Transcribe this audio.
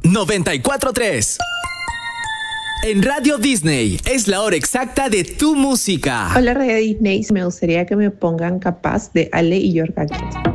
94.3. En Radio Disney es la hora exacta de tu música. Hola Radio Disney, me gustaría que me pongan Capaz de Ale y Jorge.